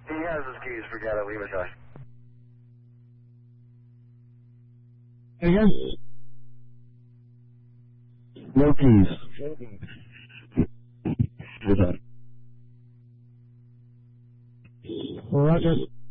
He has his keys. Forget it. Leave it, Josh. Again? No keys. We're done. Roger.